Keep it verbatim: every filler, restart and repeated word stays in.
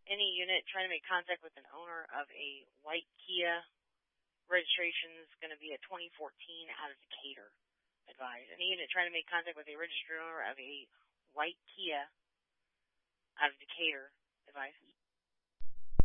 Any unit trying to make contact with an owner of a white Kia, registration is going to be a twenty fourteen out of Decatur. Advised. Any unit trying to make contact with a registered owner of a white Kia out of Decatur. Advised.